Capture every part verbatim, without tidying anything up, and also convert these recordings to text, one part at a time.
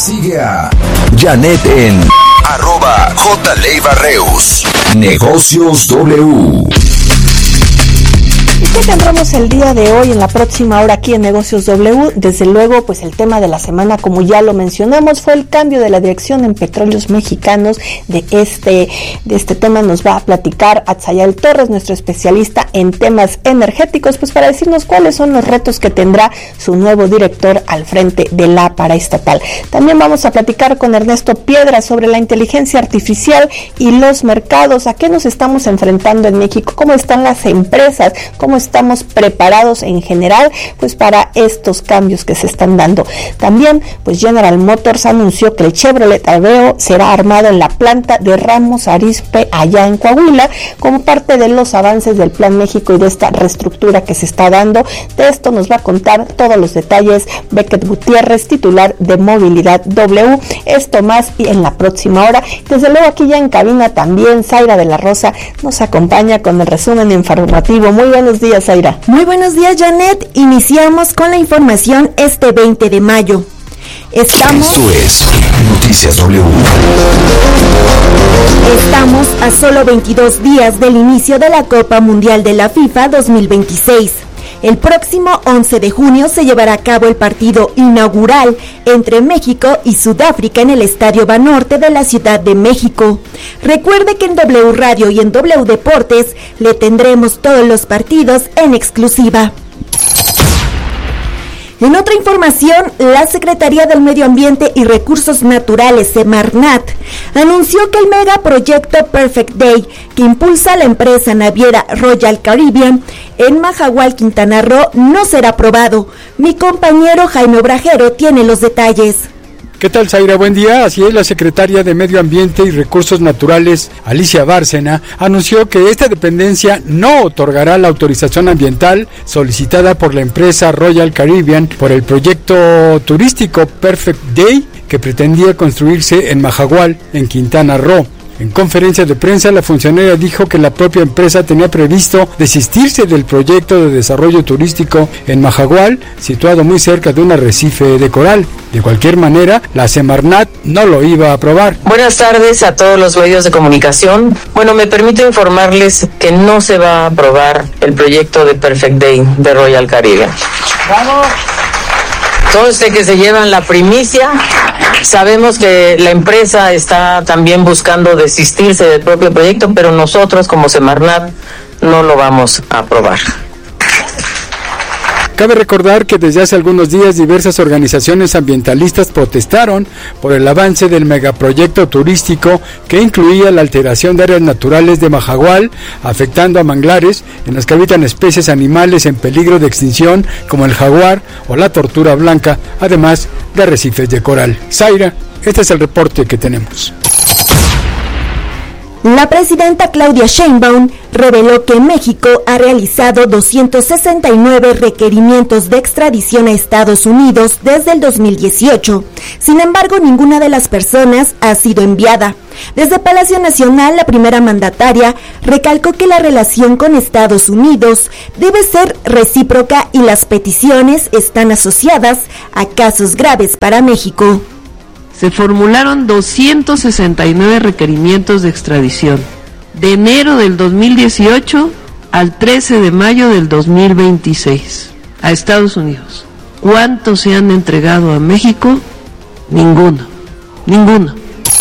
Sigue a Janet en arroba J. Leiva Reus. Negocios W. ¿Qué tendremos el día de hoy en la próxima hora aquí en Negocios W? Desde luego, pues el tema de la semana, como ya lo mencionamos, fue el cambio de la dirección en Petróleos Mexicanos. De este, de este tema nos va a platicar Atzayal Torres, nuestro especialista en temas energéticos, pues para decirnos cuáles son los retos que tendrá su nuevo director al frente de la paraestatal. También vamos a platicar con Ernesto Piedra sobre la inteligencia artificial y los mercados, a qué nos estamos enfrentando en México, cómo están las empresas, cómo estamos preparados en general pues para estos cambios que se están dando. También pues General Motors anunció que el Chevrolet Aveo será armado en la planta de Ramos Arizpe allá en Coahuila como parte de los avances del Plan México y de esta reestructura que se está dando. De esto nos va a contar todos los detalles Beckett Gutiérrez, titular de Movilidad W. Esto más y en la próxima hora. Desde luego aquí ya en cabina también Zaira de la Rosa nos acompaña con el resumen informativo. Muy buenos días, Zaira. Muy buenos días, Janet. Iniciamos con la información este veinte de mayo. Estamos... Esto es Noticias W. Estamos a solo veintidós días del inicio de la Copa Mundial de la FIFA dos mil veintiséis. El próximo once de junio se llevará a cabo el partido inaugural entre México y Sudáfrica en el Estadio Banorte de la Ciudad de México. Recuerde que en W Radio y en W Deportes le tendremos todos los partidos en exclusiva. En otra información, la Secretaría del Medio Ambiente y Recursos Naturales, Semarnat, anunció que el megaproyecto Perfect Day, que impulsa la empresa naviera Royal Caribbean en Majahual, Quintana Roo, no será aprobado. Mi compañero Jaime Obrajero tiene los detalles. ¿Qué tal, Zaira? Buen día. Así es, la secretaria de Medio Ambiente y Recursos Naturales, Alicia Bárcena, anunció que esta dependencia no otorgará la autorización ambiental solicitada por la empresa Royal Caribbean por el proyecto turístico Perfect Day que pretendía construirse en Majahual, en Quintana Roo. En conferencia de prensa, la funcionaria dijo que la propia empresa tenía previsto desistirse del proyecto de desarrollo turístico en Majahual, situado muy cerca de un arrecife de coral. De cualquier manera, la Semarnat no lo iba a aprobar. Buenas tardes a todos los medios de comunicación. Bueno, me permito informarles que no se va a aprobar el proyecto de Perfect Day de Royal Caribbean. ¡Vamos! Conste que se llevan la primicia. Sabemos que la empresa está también buscando desistirse del propio proyecto, pero nosotros como Semarnat no lo vamos a aprobar. Cabe recordar que desde hace algunos días diversas organizaciones ambientalistas protestaron por el avance del megaproyecto turístico que incluía la alteración de áreas naturales de Majahual, afectando a manglares en las que habitan especies animales en peligro de extinción como el jaguar o la tortuga blanca, además de arrecifes de coral. Zaira, este es el reporte que tenemos. La presidenta Claudia Sheinbaum reveló que México ha realizado doscientos sesenta y nueve requerimientos de extradición a Estados Unidos desde el dos mil dieciocho. Sin embargo, ninguna de las personas ha sido enviada. Desde Palacio Nacional, la primera mandataria recalcó que la relación con Estados Unidos debe ser recíproca y las peticiones están asociadas a casos graves para México. Se formularon doscientos sesenta y nueve requerimientos de extradición, de enero del dos mil dieciocho al trece de mayo del dos mil veintiséis, a Estados Unidos. ¿Cuántos se han entregado a México? Ninguno, ninguno.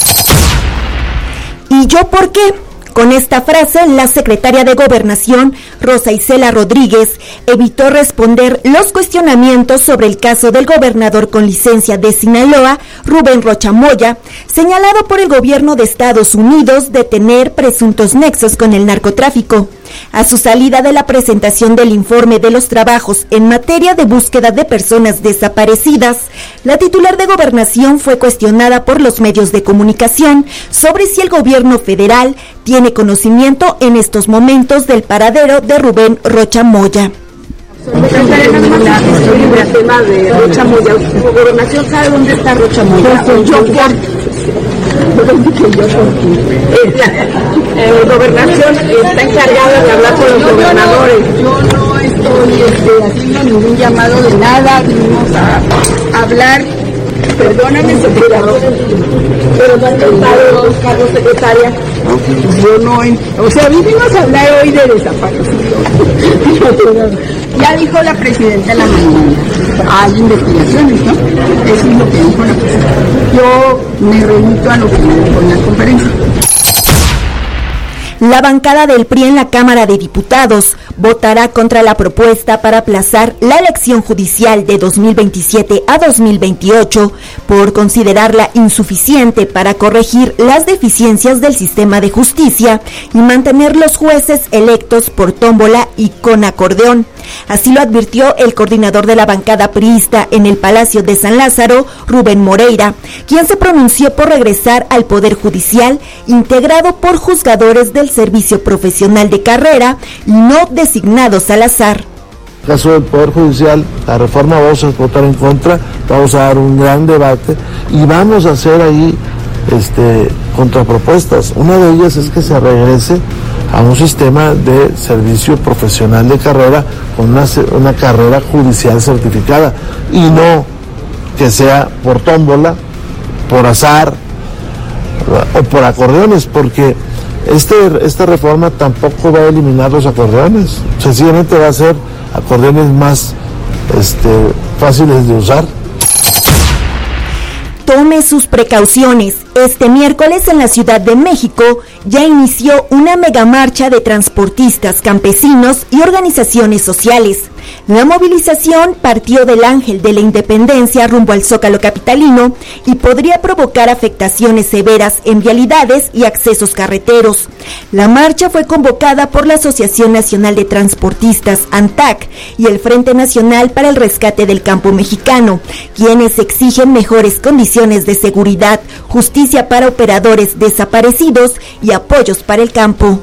¿Y yo por qué? Con esta frase, la secretaria de Gobernación, Rosa Isela Rodríguez, evitó responder los cuestionamientos sobre el caso del gobernador con licencia de Sinaloa, Rubén Rocha Moya, señalado por el gobierno de Estados Unidos de tener presuntos nexos con el narcotráfico. A su salida de la presentación del informe de los trabajos en materia de búsqueda de personas desaparecidas, la titular de Gobernación fue cuestionada por los medios de comunicación sobre si el gobierno federal tiene conocimiento en estos momentos del paradero de Rubén Rocha Moya. El tema de Rocha Moya, Gobernación sabe dónde está Rocha Moya. Yo Eh, gobernación está encargada de hablar con los gobernadores. Yo no estoy este, haciendo ningún llamado de nada, vinimos a, a hablar Perdóname, secretario, pero no han tentado los cargos secretarias. Yo no, o sea, vinimos a hablar hoy de desaparecidos. Ya dijo la presidenta la mañana, hay investigaciones, ¿no? Eso es lo que dijo la presidenta. Yo me remito a lo que me dijo en la conferencia. La bancada del P R I en la Cámara de Diputados votará contra la propuesta para aplazar la elección judicial de dos mil veintisiete a dos mil veintiocho por considerarla insuficiente para corregir las deficiencias del sistema de justicia y mantener los jueces electos por tómbola y con acordeón. Así lo advirtió el coordinador de la bancada priista en el Palacio de San Lázaro, Rubén Moreira, quien se pronunció por regresar al Poder Judicial integrado por juzgadores del Servicio Profesional de Carrera y no designados al azar. En el caso del Poder Judicial, la reforma vamos a votar en contra, vamos a dar un gran debate y vamos a hacer ahí este, contrapropuestas. Una de ellas es que se regrese a un sistema de servicio profesional de carrera con una, una carrera judicial certificada y no que sea por tómbola, por azar o por acordeones, porque este, esta reforma tampoco va a eliminar los acordeones, sencillamente va a ser acordeones más este, fáciles de usar. Tome sus precauciones. Este miércoles en la Ciudad de México ya inició una megamarcha de transportistas, campesinos y organizaciones sociales. La movilización partió del Ángel de la Independencia rumbo al Zócalo capitalino y podría provocar afectaciones severas en vialidades y accesos carreteros. La marcha fue convocada por la Asociación Nacional de Transportistas, ANTAC, y el Frente Nacional para el Rescate del Campo Mexicano, quienes exigen mejores condiciones de seguridad, justicia para operadores desaparecidos y apoyos para el campo.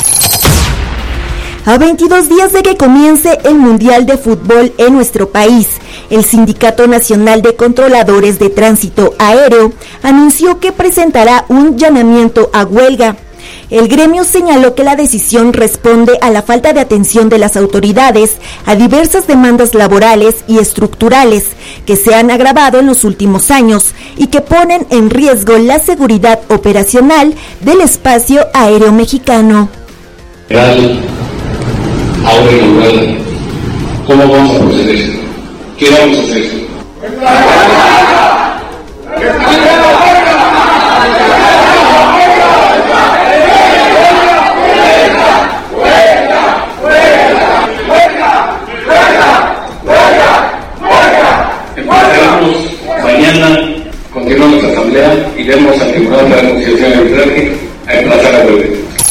A veintidós días de que comience el Mundial de Fútbol en nuestro país, el Sindicato Nacional de Controladores de Tránsito Aéreo anunció que presentará un llamamiento a huelga. El gremio señaló que la decisión responde a la falta de atención de las autoridades a diversas demandas laborales y estructurales que se han agravado en los últimos años y que ponen en riesgo la seguridad operacional del espacio aéreo mexicano. Ahora en huelga. ¿Cómo vamos a proceder? ¿Qué vamos a hacer? Empezaremos mañana, continuamos la asamblea, iremos al Tribunal de Negociación Arbitraje a emplazar la huelga.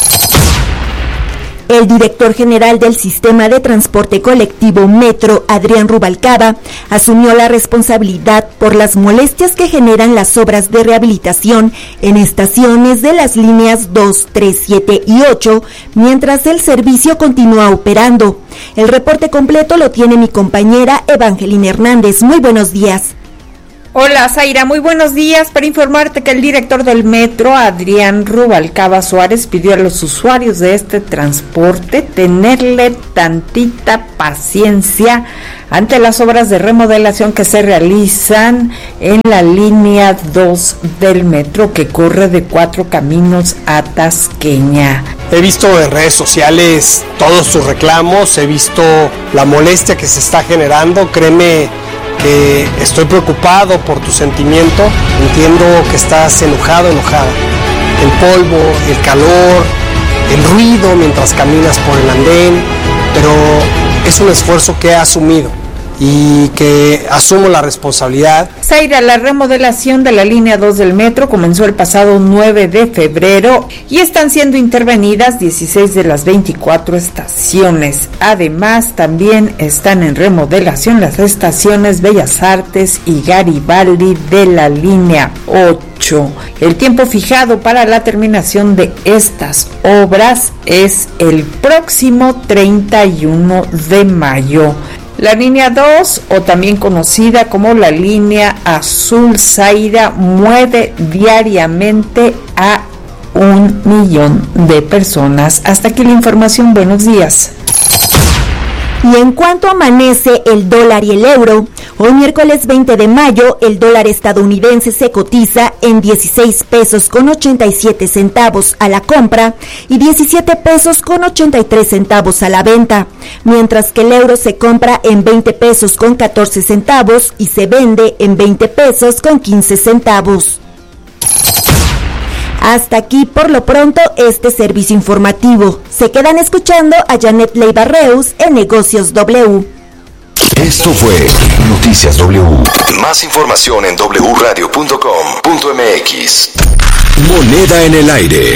El director general del Sistema de Transporte Colectivo Metro, Adrián Rubalcaba, asumió la responsabilidad por las molestias que generan las obras de rehabilitación en estaciones de las líneas dos, tres, siete y ocho, mientras el servicio continúa operando. El reporte completo lo tiene mi compañera Evangelina Hernández. Muy buenos días. Hola, Zaira, muy buenos días. Para informarte que el director del Metro, Adrián Rubalcaba Suárez, pidió a los usuarios de este transporte tenerle tantita paciencia ante las obras de remodelación que se realizan en la línea dos del metro que corre de Cuatro Caminos a Tasqueña. He visto en redes sociales todos sus reclamos, he visto la molestia que se está generando, créeme que estoy preocupado por tu sentimiento, entiendo que estás enojado, enojada. El polvo, el calor, el ruido mientras caminas por el andén, pero es un esfuerzo que he asumido y que asumo la responsabilidad. Zaira, la remodelación de la línea dos del metro comenzó el pasado nueve de febrero y están siendo intervenidas dieciséis de las veinticuatro estaciones. Además, también están en remodelación las estaciones Bellas Artes y Garibaldi de la línea ocho. El tiempo fijado para la terminación de estas obras es el próximo treinta y uno de mayo. La línea dos, o también conocida como la línea azul Zaira, mueve diariamente a un millón de personas. Hasta aquí la información. Buenos días. Y en cuanto amanece el dólar y el euro, hoy miércoles veinte de mayo, el dólar estadounidense se cotiza en dieciséis pesos con ochenta y siete centavos a la compra y diecisiete pesos con ochenta y tres centavos a la venta, mientras que el euro se compra en veinte pesos con catorce centavos y se vende en veinte pesos con quince centavos. Hasta aquí por lo pronto este servicio informativo. Se quedan escuchando a Janet Leiva Reus en Negocios W. Esto fue Noticias W. Más información en doble u radio punto com punto m x. Moneda en el aire.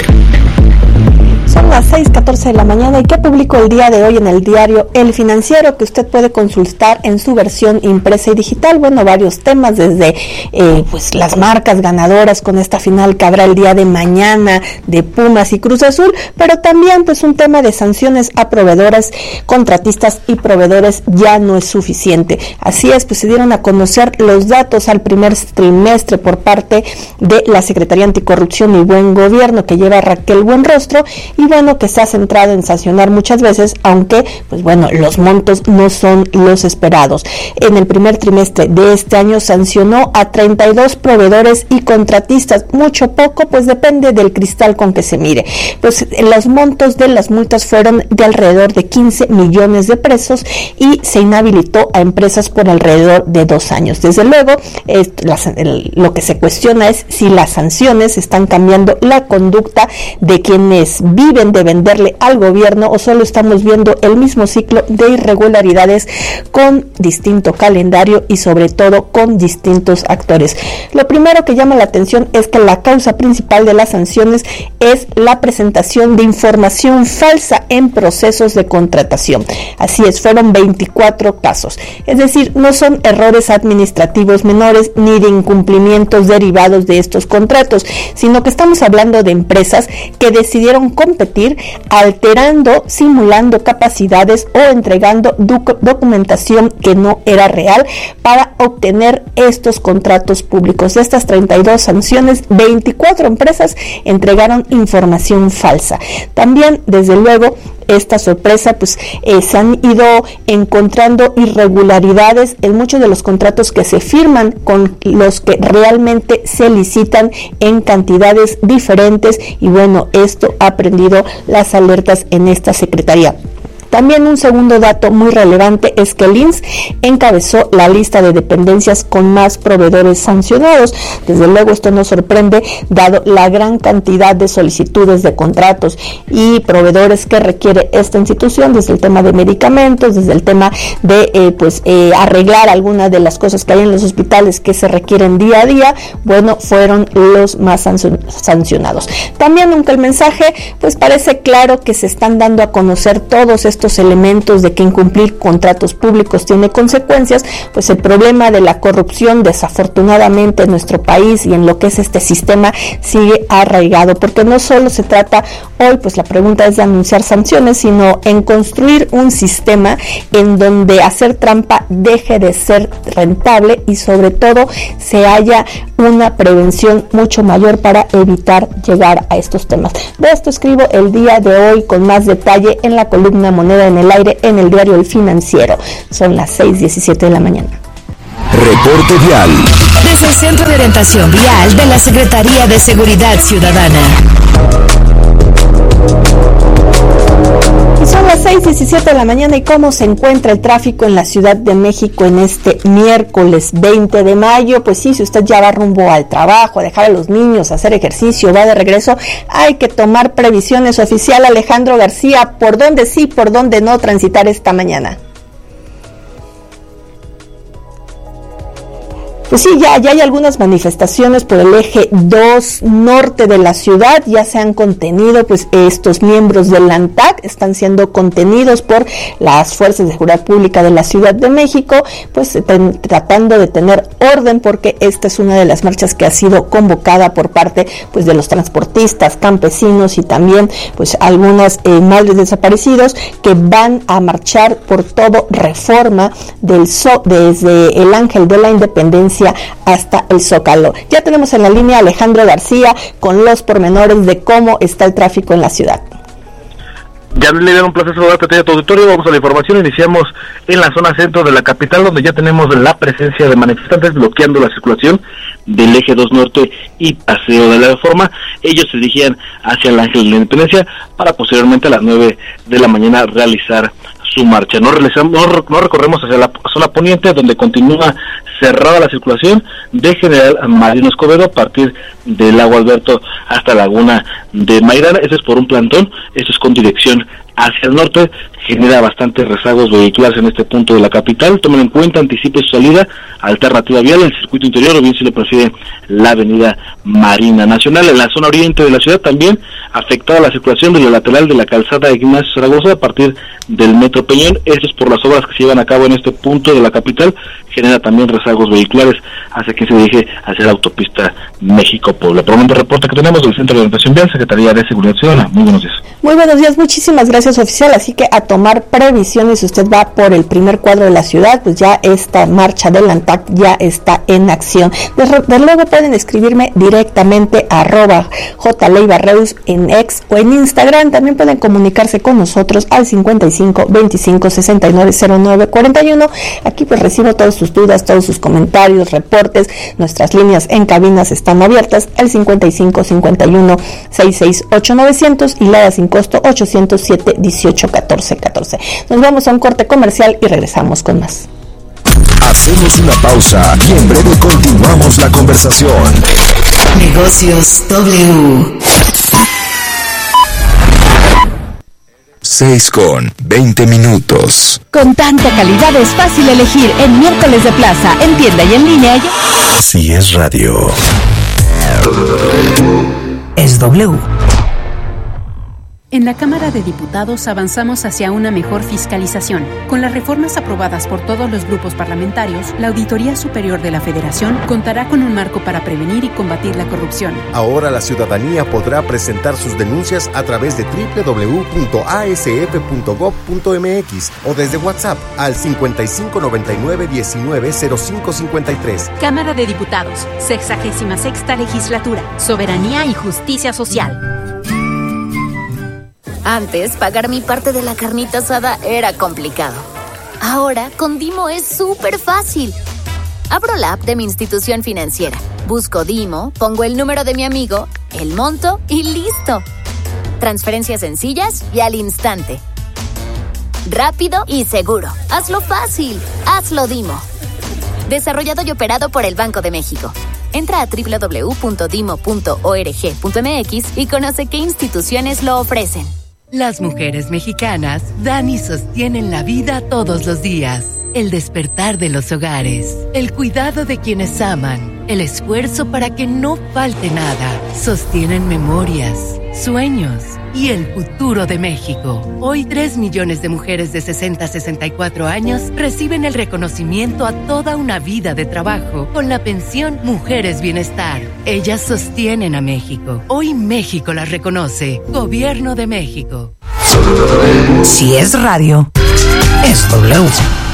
Son las seis catorce de la mañana y ¿qué publicó el día de hoy en el diario El Financiero que usted puede consultar en su versión impresa y digital? Bueno, varios temas desde eh, pues las marcas ganadoras con esta final que habrá el día de mañana de Pumas y Cruz Azul, pero también pues un tema de sanciones a proveedoras, contratistas y proveedores ya no es suficiente. Así es, pues se dieron a conocer los datos al primer trimestre por parte de la Secretaría Anticorrupción y Buen Gobierno que lleva Raquel Buenrostro, y bueno, que se ha centrado en sancionar muchas veces, aunque pues bueno, los montos no son los esperados. En el primer trimestre de este año sancionó a treinta y dos proveedores y contratistas, mucho poco, pues depende del cristal con que se mire. Pues los montos de las multas fueron de alrededor de quince millones de pesos y se inhabilitó a empresas por alrededor de dos años. Desde luego, es, la, el, lo que se cuestiona es si las sanciones están cambiando la conducta de quienes viven de venderle al gobierno o solo estamos viendo el mismo ciclo de irregularidades con distinto calendario y sobre todo con distintos actores. Lo primero que llama la atención es que la causa principal de las sanciones es la presentación de información falsa en procesos de contratación. Así es, fueron veinticuatro casos. Es decir, no son errores administrativos menores ni de incumplimientos derivados de estos contratos, sino que estamos hablando de empresas que decidieron competir alterando, simulando capacidades o entregando doc- documentación que no era real para obtener estos contratos públicos. De estas treinta y dos sanciones, veinticuatro empresas entregaron información falsa. También, desde luego, esta sorpresa, pues eh, se han ido encontrando irregularidades en muchos de los contratos que se firman con los que realmente se licitan en cantidades diferentes y bueno, esto ha prendido las alertas en esta secretaría. También un segundo dato muy relevante es que el I M S S encabezó la lista de dependencias con más proveedores sancionados. Desde luego esto nos sorprende dado la gran cantidad de solicitudes de contratos y proveedores que requiere esta institución, desde el tema de medicamentos, desde el tema de eh, pues eh, arreglar algunas de las cosas que hay en los hospitales que se requieren día a día. Bueno, fueron los más sancionados. También, aunque el mensaje pues parece claro que se están dando a conocer todos estos estos elementos de que incumplir contratos públicos tiene consecuencias, pues el problema de la corrupción desafortunadamente en nuestro país y en lo que es este sistema sigue arraigado, porque no solo se trata hoy, pues la pregunta es de anunciar sanciones, sino en construir un sistema en donde hacer trampa deje de ser rentable y sobre todo se haya una prevención mucho mayor para evitar llegar a estos temas. De esto escribo el día de hoy con más detalle en la columna Moneda en el Aire en el diario El Financiero. Son las seis diecisiete de la mañana. Reporte vial. Desde el Centro de Orientación Vial de la Secretaría de Seguridad Ciudadana. Y son las seis diecisiete de la mañana y cómo se encuentra el tráfico en la Ciudad de México en este miércoles veinte de mayo. Pues sí, si usted ya va rumbo al trabajo, a dejar a los niños, a hacer ejercicio, va de regreso, hay que tomar previsiones. Oficial Alejandro García, ¿por dónde sí, por dónde no transitar esta mañana? Pues sí, ya, ya hay algunas manifestaciones por el eje dos norte de la ciudad, ya se han contenido, pues estos miembros del ANTAC están siendo contenidos por las fuerzas de seguridad pública de la Ciudad de México, pues ten, tratando de tener orden, porque esta es una de las marchas que ha sido convocada por parte pues de los transportistas, campesinos y también pues algunas eh, madres desaparecidos que van a marchar por todo Reforma del so, desde el Ángel de la Independencia hasta el Zócalo. Ya tenemos en la línea a Alejandro García con los pormenores de cómo está el tráfico en la ciudad. Ya le dieron un placer saludar a todo auditorio. Vamos a la información. Iniciamos en la zona centro de la capital, donde ya tenemos la presencia de manifestantes bloqueando la circulación del eje dos norte y Paseo de la Reforma. Ellos se dirigían hacia el Ángel de la Independencia para posteriormente a las nueve de la mañana realizar su marcha. No realizamos, no, no recorremos hacia la zona poniente, donde continúa cerrada la circulación de General Mariano Escobedo a partir del Lago Alberto hasta Laguna de Mairana. Eso es por un plantón, eso es con dirección hacia el norte, genera bastantes rezagos vehiculares en este punto de la capital. Tomen en cuenta, anticipe su salida, alternativa vial, el circuito interior, o bien si lo prefiere la avenida Marina Nacional. En la zona oriente de la ciudad también afectada la circulación de la lateral de la calzada Ignacio Zaragoza a partir del Metro Peñón. Eso es por las obras que se llevan a cabo en este punto de la capital, genera también rezagos vehiculares hacia que se dirige hacia la autopista México-Puebla. Por el momento, reporte que tenemos del Centro de Orientación Vial, Secretaría de Seguridad Ciudadana. Muy buenos días. Muy buenos días, muchísimas gracias, oficial. Así que a tomar previsiones, si usted va por el primer cuadro de la ciudad, pues ya esta marcha del ANTAC ya está en acción. Desde, desde luego pueden escribirme directamente a arroba jleibarreus en X o en Instagram. También pueden comunicarse con nosotros al cincuenta y cinco veinticinco sesenta y nueve cero nueve cuarenta y uno. Aquí pues recibo todas sus dudas, todos sus comentarios, reportes. Nuestras líneas en cabinas están abiertas, el cincuenta y cinco cincuenta y uno sesenta y seis ocho novecientos y la sin costo ochocientos siete dieciocho catorce catorce. Nos vamos a un corte comercial y regresamos con más. Hacemos una pausa y en breve continuamos la conversación. Negocios W. seis con veinte minutos. Con tanta calidad es fácil elegir en miércoles de plaza, en tienda y en línea. Si es radio. Es W. En la Cámara de Diputados avanzamos hacia una mejor fiscalización. Con las reformas aprobadas por todos los grupos parlamentarios, la Auditoría Superior de la Federación contará con un marco para prevenir y combatir la corrupción. Ahora la ciudadanía podrá presentar sus denuncias a través de doble u doble u doble u punto a s f punto gob punto m x o desde WhatsApp al cincuenta y cinco noventa y nueve diecinueve cero cinco cincuenta y tres. Cámara de Diputados, sexagésima sexta legislatura, soberanía y justicia social. Antes, pagar mi parte de la carnita asada era complicado. Ahora, con Dimo es súper fácil. Abro la app de mi institución financiera, busco Dimo, pongo el número de mi amigo, el monto y ¡listo! Transferencias sencillas y al instante. Rápido y seguro. Hazlo fácil. Hazlo Dimo. Desarrollado y operado por el Banco de México. Entra a doble u doble u doble u punto dimo punto org punto m x y conoce qué instituciones lo ofrecen. Las mujeres mexicanas dan y sostienen la vida todos los días. El despertar de los hogares, el cuidado de quienes aman, el esfuerzo para que no falte nada. Sostienen memorias, sueños y el futuro de México. Hoy tres millones de mujeres de sesenta a sesenta y cuatro años reciben el reconocimiento a toda una vida de trabajo con la pensión Mujeres Bienestar. Ellas sostienen a México. Hoy México las reconoce. Gobierno de México. Si es radio, es W.